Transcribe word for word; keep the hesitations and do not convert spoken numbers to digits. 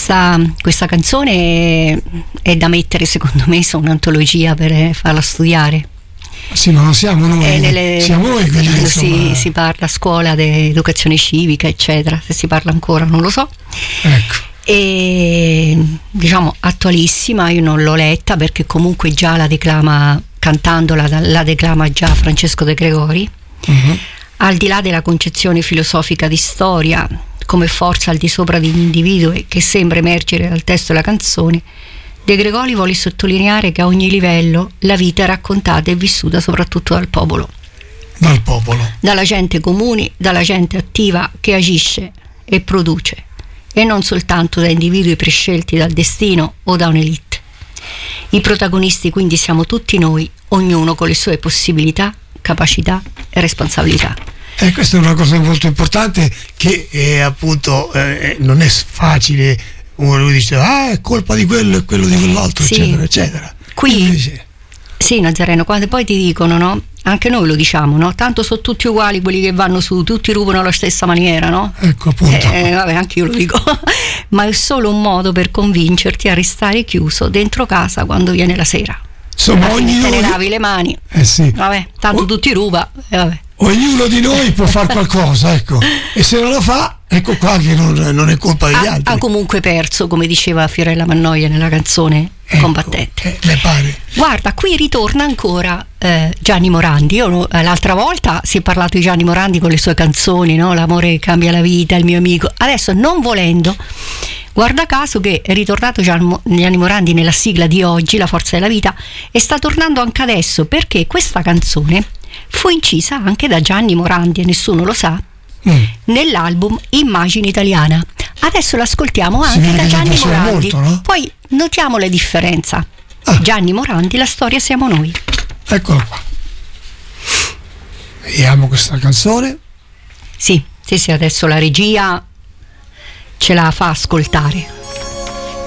questa, questa canzone è, è da mettere, secondo me, su un'antologia per farla studiare. Sì, ma non siamo noi, eh, nelle, siamo noi quelli che si, si parla a scuola di educazione civica, eccetera, se si parla ancora non lo so. Ecco. E diciamo attualissima, io non l'ho letta perché comunque già la declama, cantandola la declama già Francesco De Gregori. Uh-huh. Al di là della concezione filosofica di storia come forza al di sopra dell'individuo che sembra emergere dal testo della canzone, De Gregori vuole sottolineare che a ogni livello la vita è raccontata e vissuta soprattutto dal popolo. Dal popolo. Dalla gente comune, dalla gente attiva che agisce e produce, e non soltanto da individui prescelti dal destino o da un'elite. I protagonisti quindi siamo tutti noi, ognuno con le sue possibilità, capacità e responsabilità. E questa è una cosa molto importante che è, appunto eh, non è facile. Uno dice ah è colpa di quello e quello di quell'altro, sì, eccetera eccetera. Qui invece... sì, Nazareno, quando poi ti dicono, no? Anche noi lo diciamo, no? Tanto sono tutti uguali quelli che vanno su, tutti rubano alla stessa maniera, no? Ecco, appunto. Eh, vabbè, anche io lo dico. Ma è solo un modo per convincerti a restare chiuso dentro casa quando viene la sera. Insomma, ognuno te ne lavi le mani. Eh sì. Vabbè, tanto o... tutti ruba, eh, vabbè. Ognuno di noi può fare qualcosa, ecco, e se non lo fa, ecco qua che non, non è colpa degli ha, altri. Ha comunque perso, come diceva Fiorella Mannoia nella canzone, ecco, Combattente. Eh, me pare. Guarda, qui ritorna ancora eh, Gianni Morandi. Io eh, l'altra volta si è parlato di Gianni Morandi con le sue canzoni, no? L'amore che cambia la vita, il mio amico. Adesso, non volendo, guarda caso che è ritornato Gianni Morandi nella sigla di oggi, La forza della vita, e sta tornando anche adesso perché questa canzone fu incisa anche da Gianni Morandi, e nessuno lo sa, mm. nell'album Immagine Italiana. Adesso l'ascoltiamo anche da Gianni Morandi, molto, no? Poi notiamo la differenza. Ah. Gianni Morandi, La storia siamo noi. Eccolo qua. Vediamo questa canzone. Sì, sì, sì, adesso la regia ce la fa ascoltare.